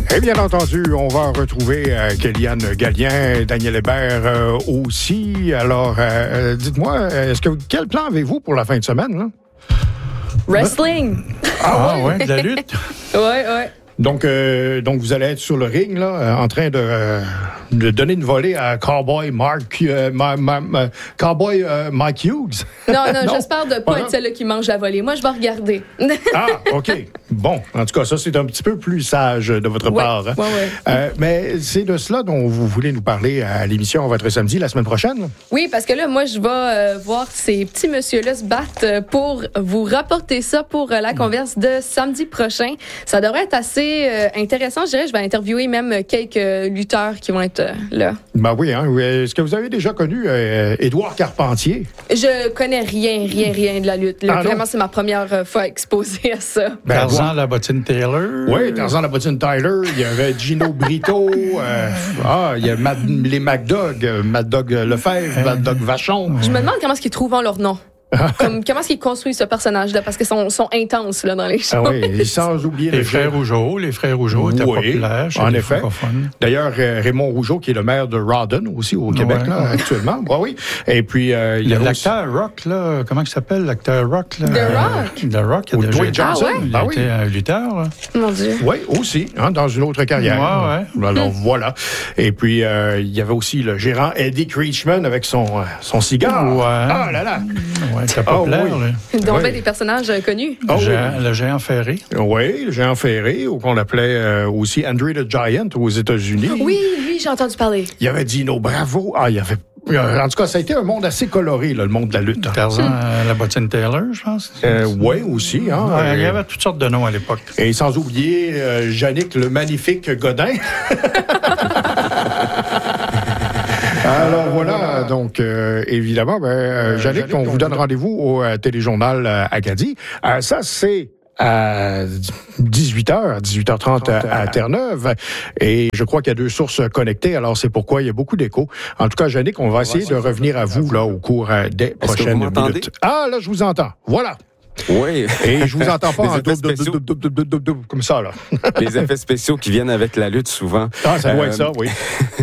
Et bien entendu, on va retrouver Kéliane Gallien, Daniel Hébert aussi. Alors, dites-moi, quel plan avez-vous pour la fin de semaine, là? Wrestling! Ouais, de la lutte. Ouais. Donc, vous allez être sur le ring, là, en train de donner une volée à Cowboy Mike Hughes. Non, j'espère de ne pas être celle-là qui mange la volée. Moi, je vais regarder. OK. Bon, en tout cas, ça, c'est un petit peu plus sage de votre part. Hein? Ouais. Mais c'est de cela dont vous voulez nous parler à l'émission Votre Samedi la semaine prochaine? Là? Oui, parce que là, moi, je vais voir ces petits messieurs-là se battre pour vous rapporter ça pour la converse de samedi prochain. Ça devrait être assez intéressant, je dirais. Je vais interviewer même quelques lutteurs qui vont être là. Ben oui, hein. Est-ce que vous avez déjà connu Édouard Carpentier? Je connais rien de la lutte. Là. Vraiment, c'est ma première fois exposée à ça. Tarzan la bottine Taylor. Oui, Tarzan la bottine Tyler. Il y avait Gino Brito. Il y a les Mad Dog Lefebvre, Mad Dog Vachon. Je me demande comment est-ce qu'ils trouvent leur nom. Comment est-ce qu'ils construisent ce personnage-là? Parce qu'ils sont intenses là, dans les shows. Ah oui, sans oublier les frères Rougeau. Les frères Rougeau étaient populaires chez les francophones. D'ailleurs, Raymond Rougeau, qui est le maire de Rawdon aussi au Québec là, actuellement. Oui. Et puis, il y a l'acteur rock, là, comment il s'apelle, l'acteur rock? Là, The Rock, il a Dwayne Johnson. Il a été un lutteur. Là. Mon Dieu. Oui, aussi, hein, dans une autre carrière. Ouais. Alors, voilà. Et puis, il y avait aussi le gérant Eddie Creechman avec son cigare. Ouais. Ah là là! Ouais, c'était populaire. Donc, des personnages connus. Le géant ferré. Oui, le géant ferré, ou qu'on appelait aussi Andre the Giant aux États-Unis. Oui, lui, j'ai entendu parler. Il y avait Dino Bravo. Il y avait... En tout cas, ça a été un monde assez coloré, là, le monde de la lutte. Tarzan, la bottine Taylor, je pense. Oui, aussi. Hein, il y avait toutes sortes de noms à l'époque. Et sans oublier Yannick, le magnifique Godin. Alors voilà, donc évidemment, Yannick, on vous donne rendez-vous au téléjournal Acadie. Ça, c'est à 18h30 à Terre-Neuve. Et je crois qu'il y a 2 sources connectées, alors c'est pourquoi il y a beaucoup d'écho. En tout cas, Yannick, on va essayer de revenir à vous là au cours des prochaines minutes. Ah, là, je vous entends. Voilà. Oui. Et je vous entends pas en comme ça, là. Les effets spéciaux qui viennent avec la lutte, souvent. Ah, ça doit être ça, oui.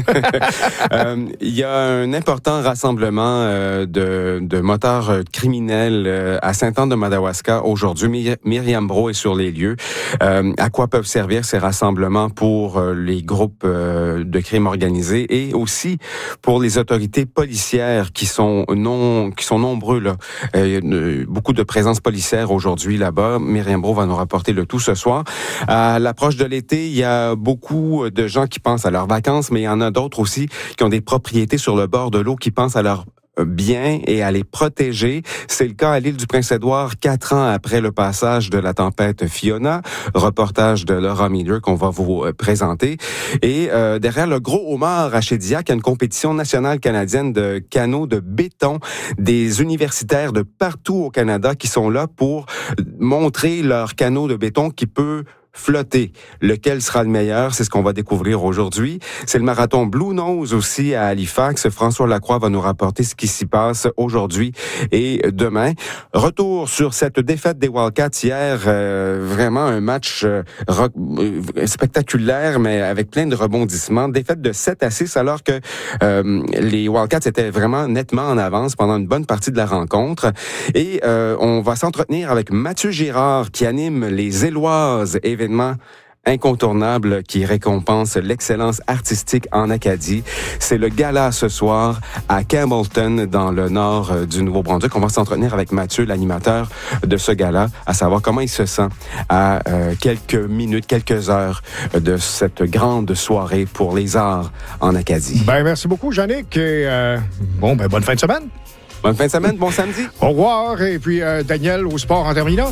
Il y a un important rassemblement de motards criminels à Sainte-Anne-de-Madawaska aujourd'hui. Myriam Bro est sur les lieux. À quoi peuvent servir ces rassemblements pour les groupes de crimes organisés et aussi pour les autorités policières qui sont nombreux, là. Il y a beaucoup de présence policière aujourd'hui là-bas. Myriam Bro va nous rapporter le tout ce soir. À l'approche de l'été, il y a beaucoup de gens qui pensent à leurs vacances, mais il y en a d'autres aussi qui ont des propriétés sur le bord de l'eau, qui pensent à leurs biens et à les protéger. C'est le cas à l'île du Prince-Édouard, 4 ans après le passage de la tempête Fiona. Reportage de Laura Meader qu'on va vous présenter. Et derrière le Gros Homard à Chédillac, il y a une compétition nationale canadienne de canots de béton. Des universitaires de partout au Canada qui sont là pour montrer leur canot de béton qui peut flotter. Lequel sera le meilleur? C'est ce qu'on va découvrir aujourd'hui. C'est le marathon Blue Nose aussi à Halifax. François Lacroix va nous rapporter ce qui s'y passe aujourd'hui et demain. Retour sur cette défaite des Wildcats hier. Vraiment un match spectaculaire, mais avec plein de rebondissements. Défaite de 7-6 alors que les Wildcats étaient vraiment nettement en avance pendant une bonne partie de la rencontre. Et on va s'entretenir avec Mathieu Girard qui anime les Éloises, événement incontournable qui récompense l'excellence artistique en Acadie. C'est le gala ce soir à Campbellton, dans le nord du Nouveau-Brunswick. On va s'entretenir avec Mathieu, l'animateur de ce gala, à savoir comment il se sent à quelques minutes, quelques heures de cette grande soirée pour les arts en Acadie. Merci beaucoup, Yannick. Et, bonne fin de semaine. Bonne fin de semaine, bon samedi. Au revoir. Et puis, Daniel, au sport en terminant.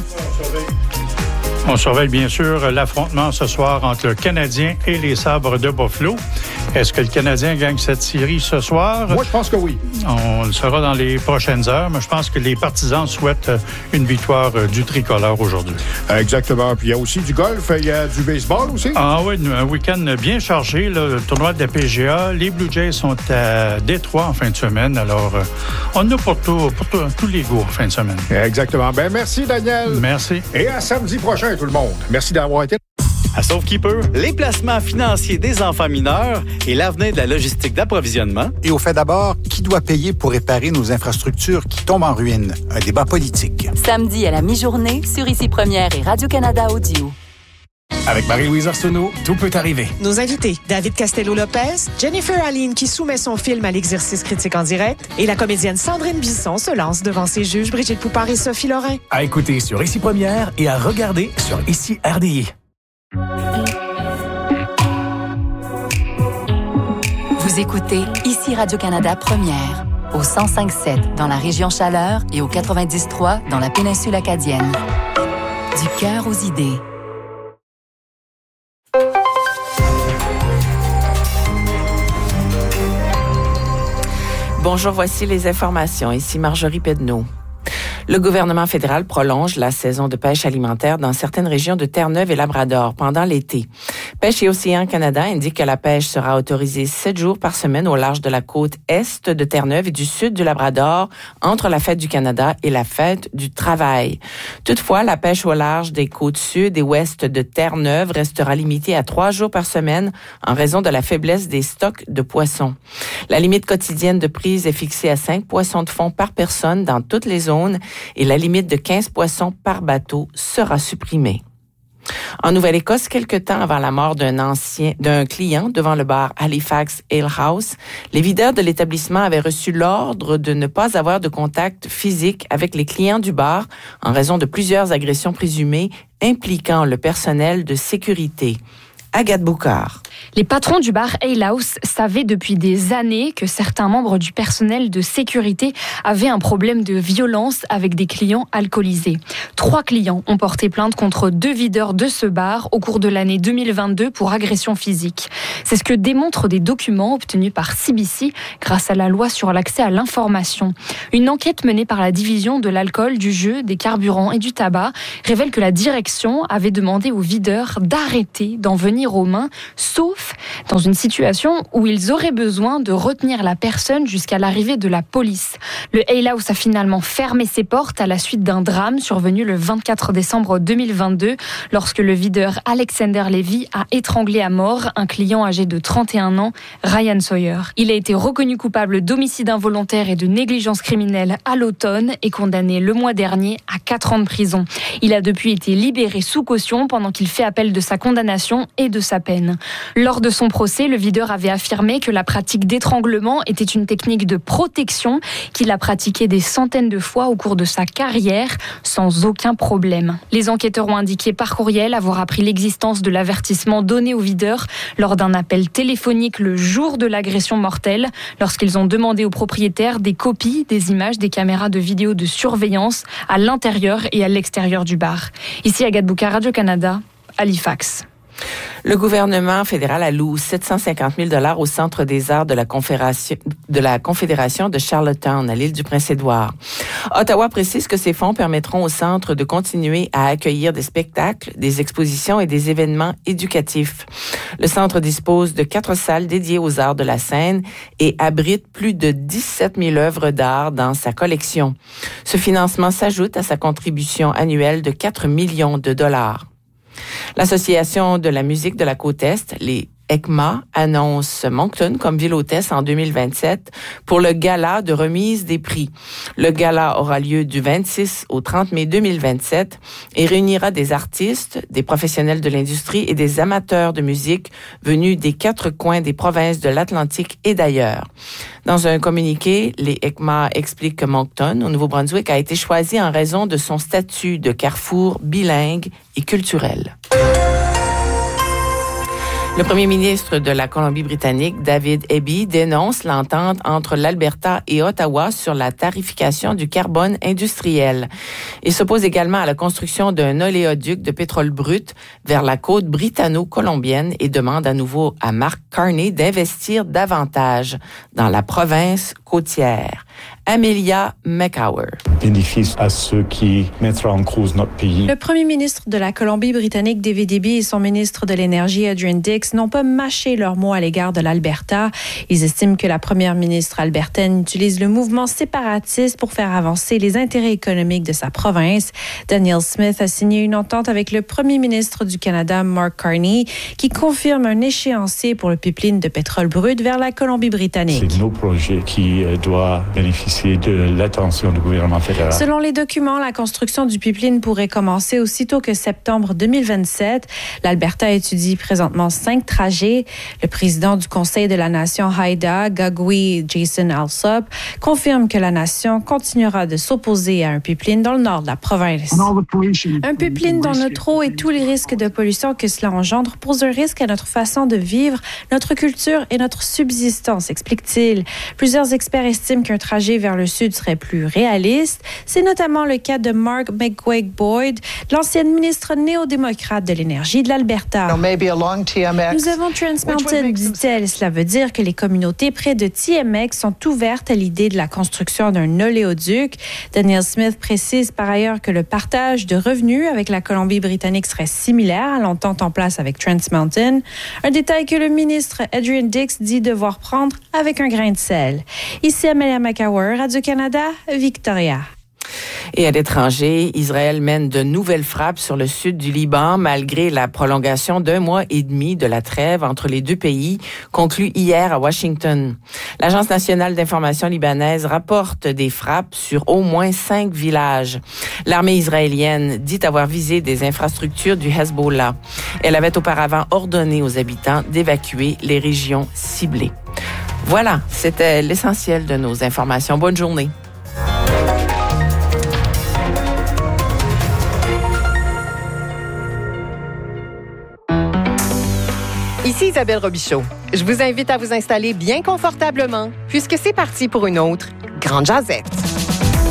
On surveille bien sûr l'affrontement ce soir entre le Canadien et les Sabres de Buffalo. Est-ce que le Canadien gagne cette série ce soir? Moi, je pense que oui. On le saura dans les prochaines heures, mais je pense que les partisans souhaitent une victoire du tricolore aujourd'hui. Exactement. Puis il y a aussi du golf, il y a du baseball aussi. Ah oui, un week-end bien chargé, là, le tournoi de la PGA. Les Blue Jays sont à Détroit en fin de semaine, alors on en a pour tous les goûts en fin de semaine. Exactement. Merci, Daniel. Merci. Et à samedi prochain, tout le monde. Merci d'avoir été là. À Sauvekeeper, les placements financiers des enfants mineurs et l'avenir de la logistique d'approvisionnement. Et au fait d'abord, qui doit payer pour réparer nos infrastructures qui tombent en ruine? Un débat politique. Samedi à la mi-journée, sur Ici Première et Radio-Canada Audio. Avec Marie-Louise Arsenault, tout peut arriver. Nos invités, David Castello-Lopez, Jennifer Aline qui soumet son film à l'exercice critique en direct et la comédienne Sandrine Bisson se lance devant ses juges Brigitte Poupard et Sophie Lorrain. À écouter sur Ici Première et à regarder sur Ici RDI. Vous écoutez Ici Radio-Canada Première, au 105.7 dans la région Chaleur et au 90.3 dans la péninsule acadienne. Du cœur aux idées. Bonjour, voici les informations. Ici Marjorie Pedneau. Le gouvernement fédéral prolonge la saison de pêche alimentaire dans certaines régions de Terre-Neuve et Labrador pendant l'été. Pêche et Océan Canada indique que la pêche sera autorisée 7 jours par semaine au large de la côte est de Terre-Neuve et du sud du Labrador entre la fête du Canada et la fête du travail. Toutefois, la pêche au large des côtes sud et ouest de Terre-Neuve restera limitée à 3 jours par semaine en raison de la faiblesse des stocks de poissons. La limite quotidienne de prise est fixée à 5 poissons de fond par personne dans toutes les zones et la limite de 15 poissons par bateau sera supprimée. En Nouvelle-Écosse, quelque temps avant la mort d'un client devant le bar Halifax Ale House, les videurs de l'établissement avaient reçu l'ordre de ne pas avoir de contact physique avec les clients du bar en raison de plusieurs agressions présumées impliquant le personnel de sécurité. Agathe Boucard. Les patrons du bar Ale House savaient depuis des années que certains membres du personnel de sécurité avaient un problème de violence avec des clients alcoolisés. 3 clients ont porté plainte contre 2 videurs de ce bar au cours de l'année 2022 pour agression physique. C'est ce que démontrent des documents obtenus par CBC grâce à la loi sur l'accès à l'information. Une enquête menée par la division de l'alcool, du jeu, des carburants et du tabac révèle que la direction avait demandé aux videurs d'arrêter d'en venir aux mains, sauf dans une situation où ils auraient besoin de retenir la personne jusqu'à l'arrivée de la police. Le Ale House a finalement fermé ses portes à la suite d'un drame survenu le 24 décembre 2022 lorsque le videur Alexander Levy a étranglé à mort un client âgé de 31 ans, Ryan Sawyer. Il a été reconnu coupable d'homicide involontaire et de négligence criminelle à l'automne et condamné le mois dernier à 4 ans de prison. Il a depuis été libéré sous caution pendant qu'il fait appel de sa condamnation et de sa peine. Lors de son procès, le videur avait affirmé que la pratique d'étranglement était une technique de protection qu'il a pratiquée des centaines de fois au cours de sa carrière sans aucun problème. Les enquêteurs ont indiqué par courriel avoir appris l'existence de l'avertissement donné au videur lors d'un appel téléphonique le jour de l'agression mortelle, lorsqu'ils ont demandé aux propriétaires des copies des images des caméras de vidéo de surveillance à l'intérieur et à l'extérieur du bar. Ici Agathe Boucard, Radio-Canada, Halifax. Le gouvernement fédéral alloue 750 000 $ au Centre des arts de la Confédération de Charlottetown, à l'île du Prince-Édouard. Ottawa précise que ces fonds permettront au centre de continuer à accueillir des spectacles, des expositions et des événements éducatifs. Le centre dispose de 4 salles dédiées aux arts de la scène et abrite plus de 17 000 œuvres d'art dans sa collection. Ce financement s'ajoute à sa contribution annuelle de 4 millions de $. L'Association de la musique de la Côte-Est, les ECMA, annonce Moncton comme ville hôtesse en 2027 pour le gala de remise des prix. Le gala aura lieu du 26 au 30 mai 2027 et réunira des artistes, des professionnels de l'industrie et des amateurs de musique venus des 4 coins des provinces de l'Atlantique et d'ailleurs. Dans un communiqué, les ECMA expliquent que Moncton, au Nouveau-Brunswick, a été choisi en raison de son statut de carrefour bilingue et culturel. Le premier ministre de la Colombie-Britannique, David Eby, dénonce l'entente entre l'Alberta et Ottawa sur la tarification du carbone industriel. Il s'oppose également à la construction d'un oléoduc de pétrole brut vers la côte britanno-colombienne et demande à nouveau à Mark Carney d'investir davantage dans la province côtière. Amelia McHower. Bénéfice à ceux qui mettraient en cause notre pays. Le premier ministre de la Colombie-Britannique, David Eby, et son ministre de l'Énergie, Adrian Dix, Dix n'ont pas mâché leurs mots à l'égard de l'Alberta. Ils estiment que la première ministre albertaine utilise le mouvement séparatiste pour faire avancer les intérêts économiques de sa province. Danielle Smith a signé une entente avec le premier ministre du Canada, Mark Carney, qui confirme un échéancier pour le pipeline de pétrole brut vers la Colombie-Britannique. C'est nos projets qui doivent bénéficier de l'attention du gouvernement fédéral. Selon les documents, la construction du pipeline pourrait commencer aussitôt que septembre 2027. L'Alberta étudie présentement 5 trajets. Le président du Conseil de la Nation Haida, Gagwe Jason Alsop, confirme que la nation continuera de s'opposer à un pipeline dans le nord de la province. Un pipeline dont notre eau et tous les risques de pollution que cela engendre posent un risque à notre façon de vivre, notre culture et notre subsistance, explique-t-il. Plusieurs experts estiment qu'un trajet vers le sud serait plus réaliste. C'est notamment le cas de Mark McGuigue-Boyd, l'ancienne ministre néo-démocrate de l'énergie de l'Alberta. Nous avons Trans Mountain, dit-elle. Cela veut dire que les communautés près de TMX sont ouvertes à l'idée de la construction d'un oléoduc. Danielle Smith précise par ailleurs que le partage de revenus avec la Colombie-Britannique serait similaire à l'entente en place avec Trans Mountain. Un détail que le ministre Adrian Dix dit devoir prendre avec un grain de sel. Ici Amelia McCower, Radio-Canada, Victoria. Et à l'étranger, Israël mène de nouvelles frappes sur le sud du Liban malgré la prolongation d'1 mois et demi de la trêve entre les deux pays conclue hier à Washington. L'Agence nationale d'information libanaise rapporte des frappes sur au moins 5 villages. L'armée israélienne dit avoir visé des infrastructures du Hezbollah. Elle avait auparavant ordonné aux habitants d'évacuer les régions ciblées. Voilà, c'était l'essentiel de nos informations. Bonne journée. Ici Isabelle Robichaud. Je vous invite à vous installer bien confortablement puisque c'est parti pour une autre Grande Jazette.